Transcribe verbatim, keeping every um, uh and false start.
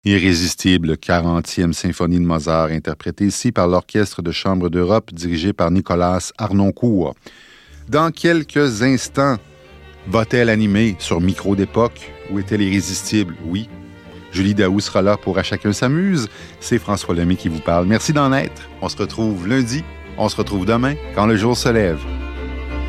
Irrésistible, quarantième symphonie de Mozart, interprétée ici par l'Orchestre de chambre d'Europe, dirigé par Nicolas Harnoncourt. Dans quelques instants, va-t-elle animer sur Micro d'époque ou est-elle irrésistible? Oui. Julie Daou sera là pour À chacun s'amuse. C'est François Lemay qui vous parle. Merci d'en être. On se retrouve lundi. On se retrouve demain, quand le jour se lève.